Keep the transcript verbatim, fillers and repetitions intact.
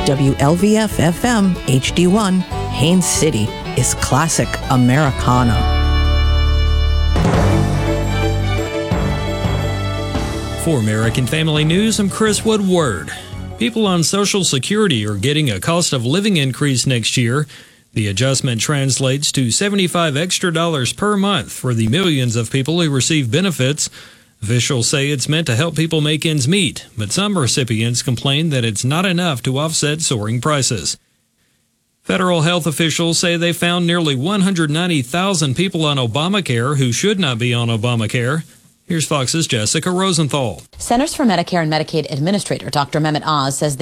W L V F F M H D one, Haines City is classic Americana. For American Family News, I'm Chris Woodward. People on Social Security are getting a cost of living increase next year. The adjustment translates to seventy-five extra dollars per month for the millions of people who receive benefits. Officials say it's meant to help people make ends meet, but some recipients complain that it's not enough to offset soaring prices. Federal health officials say they found nearly one hundred ninety thousand people on Obamacare who should not be on Obamacare. Here's Fox's Jessica Rosenthal. Centers for Medicare and Medicaid Administrator Doctor Mehmet Oz says